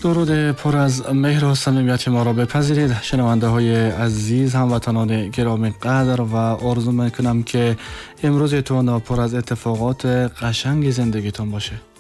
درود پر از مهر و صمیمیت ما را بپذیرید شنونده های عزیز، هموطنان گرامی قدر، و آرزو میکنم که امروزتون پر از اتفاقات قشنگ زندگیتون باشه.